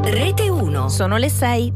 Rete 1. Sono le 6.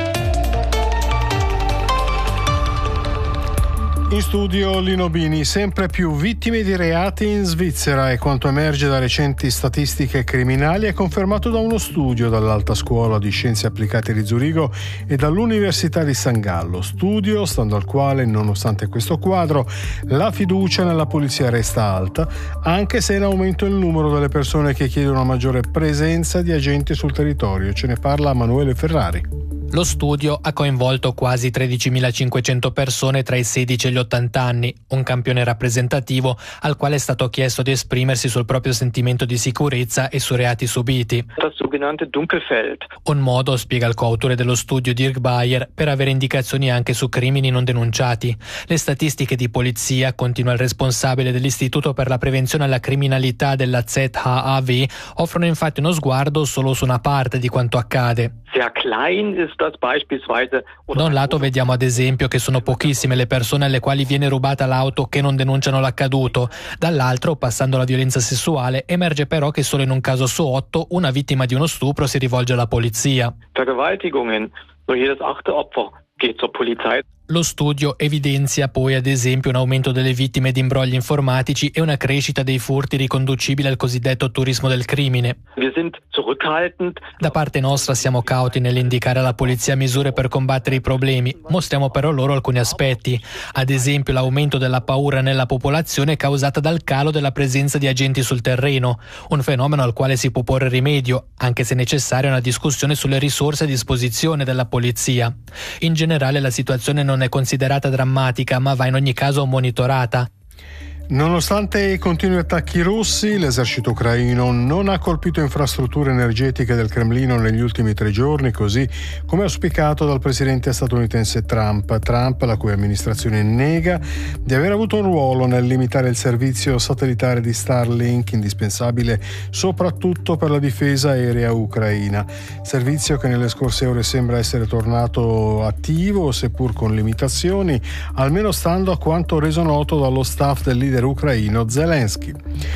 In studio Lino Bini. Sempre più vittime di reati in Svizzera e quanto emerge da recenti statistiche criminali è confermato da uno studio dall'Alta Scuola di Scienze Applicate di Zurigo e dall'Università di San Gallo. Studio stando al quale, nonostante questo quadro, la fiducia nella polizia resta alta, anche se è in aumento il numero delle persone che chiedono una maggiore presenza di agenti sul territorio. Ce ne parla Emanuele Ferrari. Lo studio ha coinvolto quasi 13.500 persone tra i 16 e gli 80 anni, un campione rappresentativo al quale è stato chiesto di esprimersi sul proprio sentimento di sicurezza e sui reati subiti. Das sogenannte Dunkelfeld. Un modo, spiega il coautore dello studio Dirk Bayer, per avere indicazioni anche su crimini non denunciati. Le statistiche di polizia, continua il responsabile dell'Istituto per la prevenzione alla criminalità della ZHAW, offrono infatti uno sguardo solo su una parte di quanto accade. Sehr klein ist das beispielsweise. Da un lato vediamo ad esempio che sono pochissime le persone alle quali viene rubata l'auto che non denunciano l'accaduto. Dall'altro, passando alla violenza sessuale, emerge però che solo in un caso su 8 una vittima di uno stupro si rivolge alla polizia. Vergewaltigungen. Nur jedes 8. Opfer geht zur Polizei. Lo studio evidenzia poi ad esempio un aumento delle vittime di imbrogli informatici e una crescita dei furti riconducibili al cosiddetto turismo del crimine. Wir sind zurückhaltend. Da parte nostra siamo cauti nell'indicare alla polizia misure per combattere i problemi, mostriamo però loro alcuni aspetti, ad esempio l'aumento della paura nella popolazione causata dal calo della presenza di agenti sul terreno, un fenomeno al quale si può porre rimedio, anche se necessaria una discussione sulle risorse a disposizione della polizia. In generale la situazione non è considerata drammatica, ma va in ogni caso monitorata. Nonostante i continui attacchi russi, l'esercito ucraino non ha colpito infrastrutture energetiche del Cremlino negli ultimi 3 giorni, così come auspicato dal presidente statunitense Trump, la cui amministrazione nega di aver avuto un ruolo nel limitare il servizio satellitare di Starlink, indispensabile soprattutto per la difesa aerea ucraina. Servizio che nelle scorse ore sembra essere tornato attivo, seppur con limitazioni, almeno stando a quanto reso noto dallo staff del leader ucraino Zelensky.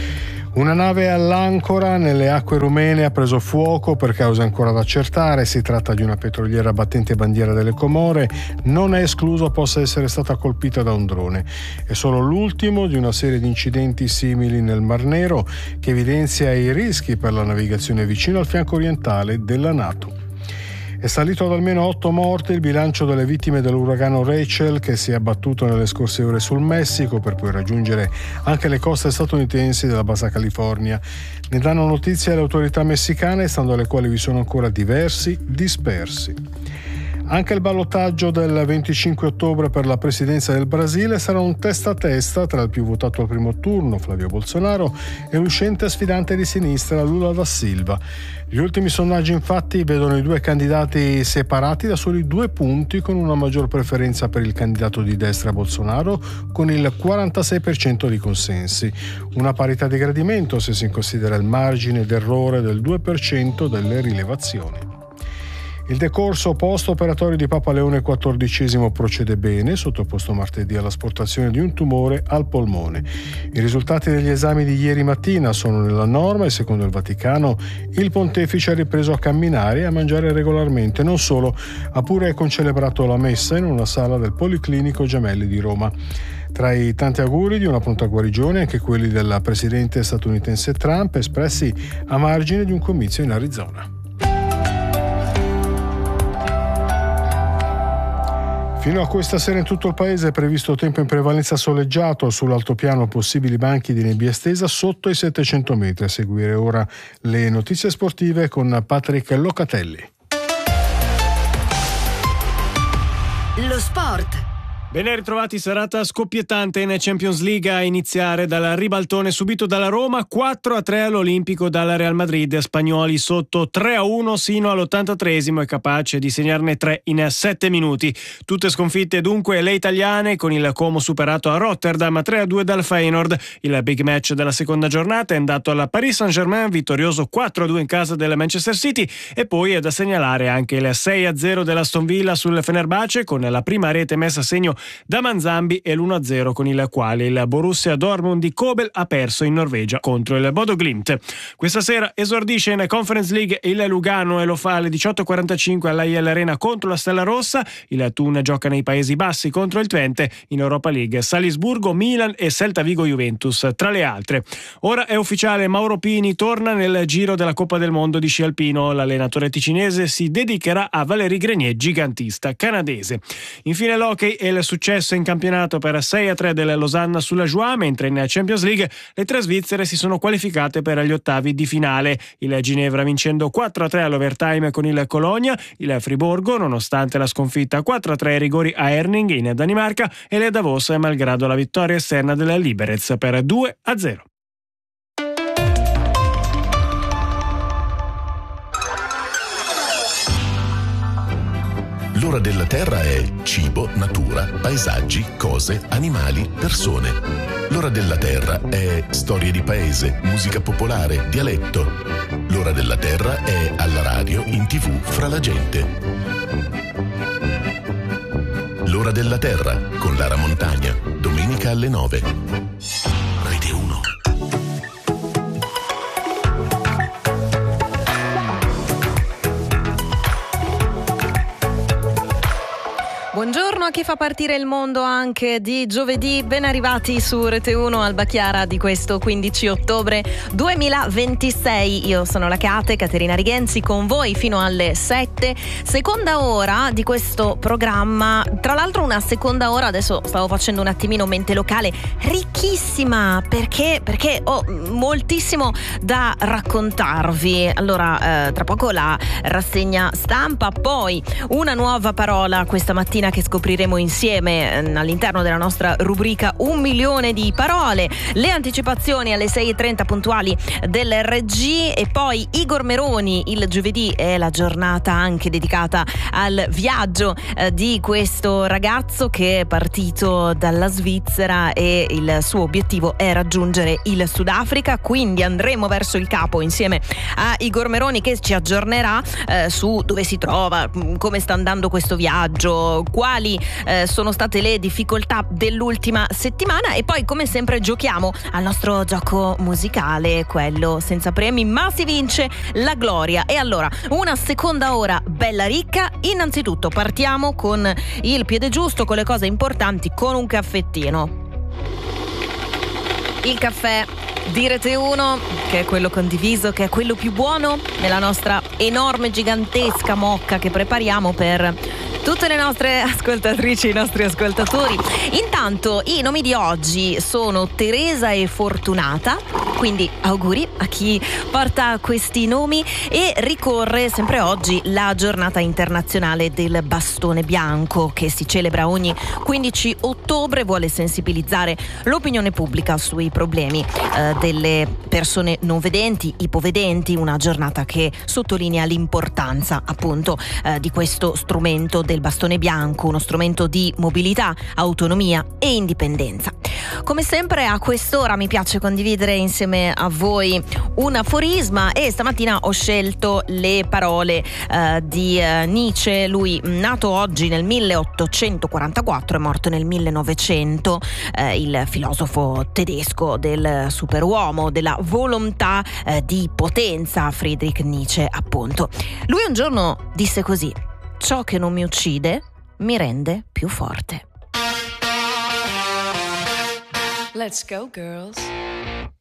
Una nave all'ancora nelle acque rumene ha preso fuoco per cause ancora da accertare. Si tratta di una petroliera battente bandiera delle Comore. Non è escluso possa essere stata colpita da un drone. È solo l'ultimo di una serie di incidenti simili nel Mar Nero che evidenzia i rischi per la navigazione vicino al fianco orientale della NATO. È salito ad almeno 8 morti il bilancio delle vittime dell'uragano Rachel che si è abbattuto nelle scorse ore sul Messico per poi raggiungere anche le coste statunitensi della Bassa California. Ne danno notizia le autorità messicane, stando alle quali vi sono ancora diversi dispersi. Anche il ballottaggio del 25 ottobre per la presidenza del Brasile sarà un testa a testa tra il più votato al primo turno, Flavio Bolsonaro, e l'uscente sfidante di sinistra, Lula da Silva. Gli ultimi sondaggi infatti vedono i due candidati separati da soli 2 punti, con una maggior preferenza per il candidato di destra Bolsonaro con il 46% di consensi. Una parità di gradimento se si considera il margine d'errore del 2% delle rilevazioni. Il decorso post-operatorio di Papa Leone XIV procede bene, sottoposto martedì all'asportazione di un tumore al polmone. I risultati degli esami di ieri mattina sono nella norma e secondo il Vaticano il pontefice ha ripreso a camminare e a mangiare regolarmente. Non solo, ha pure concelebrato la messa in una sala del Policlinico Gemelli di Roma. Tra i tanti auguri di una pronta guarigione anche quelli del presidente statunitense Trump, espressi a margine di un comizio in Arizona. Fino a questa sera in tutto il paese è previsto tempo in prevalenza soleggiato, sull'altopiano possibili banchi di nebbia estesa sotto i 700 metri. A seguire ora le notizie sportive con Patrick Locatelli. Lo sport. Ben ritrovati, serata scoppiettante in Champions League a iniziare dal ribaltone subito dalla Roma, 4-3 all'Olimpico dal Real Madrid. Spagnoli sotto 3-1 sino all'83esimo e capace di segnarne 3 in 7 minuti. Tutte sconfitte dunque le italiane, con il Como superato a Rotterdam 3-2 dal Feyenoord. Il big match della seconda giornata è andato al Paris Saint-Germain, vittorioso 4-2 in casa del Manchester City, e poi è da segnalare anche il 6-0 dell'Aston Villa sul Fenerbahce, con la prima rete messa a segno da Manzambi e l'1-0 con il quale il Borussia Dortmund di Kobel ha perso in Norvegia contro il Bodo Glimt. Questa sera esordisce in Conference League il Lugano e lo fa alle 18:45 all'Aiel Arena contro la Stella Rossa. Il Thun gioca nei Paesi Bassi contro il Twente. In Europa League Salisburgo, Milan e Celta Vigo Juventus tra le altre. Ora è ufficiale, Mauro Pini torna nel giro della Coppa del Mondo di sci alpino. L'allenatore ticinese si dedicherà a Valérie Grenier, gigantista canadese. Infine l'hockey e il successo in campionato per 6-3 del Losanna sulla Joie, mentre in Champions League le tre svizzere si sono qualificate per gli ottavi di finale. Il Ginevra vincendo 4-3 all'overtime con il Colonia, il Friburgo nonostante la sconfitta 4-3 ai rigori a Herning in Danimarca e le Davos malgrado la vittoria esterna della Liberec per 2-0. L'ora della Terra è cibo, natura, paesaggi, cose, animali, persone. L'ora della Terra è storie di paese, musica popolare, dialetto. L'ora della Terra è alla radio, in TV, fra la gente. L'ora della Terra con Lara Montagna, domenica alle 9. Rete 1. Buongiorno a chi fa partire il mondo anche di giovedì, ben arrivati su Rete 1 Alba Chiara di questo 15 ottobre 2026. Io sono la Caterina Righenzi con voi fino alle 7, seconda ora di questo programma, tra l'altro una seconda ora, adesso stavo facendo un attimino mente locale, ricchissima perché ho moltissimo da raccontarvi. Allora tra poco la rassegna stampa, poi una nuova parola questa mattina che scopriremo insieme all'interno della nostra rubrica 1 milione di parole, le anticipazioni alle 6:30 puntuali dell'RG e poi Igor Meroni. Il giovedì è la giornata anche dedicata al viaggio di questo ragazzo che è partito dalla Svizzera e il suo obiettivo è raggiungere il Sudafrica, quindi andremo verso il capo insieme a Igor Meroni che ci aggiornerà su dove si trova, come sta andando questo viaggio, quali sono state le difficoltà dell'ultima settimana e poi come sempre giochiamo al nostro gioco musicale, quello senza premi ma si vince la gloria. E allora una seconda ora bella ricca. Innanzitutto partiamo con il piede giusto, con le cose importanti, con un caffettino. Il caffè di Rete 1, che è quello condiviso, che è quello più buono nella nostra enorme, gigantesca mocca che prepariamo per tutte le nostre ascoltatrici e i nostri ascoltatori. Intanto i nomi di oggi sono Teresa e Fortunata, quindi auguri a chi porta questi nomi, e ricorre sempre oggi la giornata internazionale del bastone bianco che si celebra ogni 15 ottobre, vuole sensibilizzare l'opinione pubblica sui problemi delle persone non vedenti, ipovedenti, una giornata che sottolinea l'importanza appunto di questo strumento del bastone bianco, uno strumento di mobilità, autonomia e indipendenza. Come sempre a quest'ora mi piace condividere insieme a voi un aforisma e stamattina ho scelto le parole di Nietzsche, lui nato oggi nel 1844 e morto nel 1900, il filosofo tedesco del superuomo, della volontà di potenza, Friedrich Nietzsche appunto. Lui un giorno disse così: ciò che non mi uccide mi rende più forte. Let's go, girls.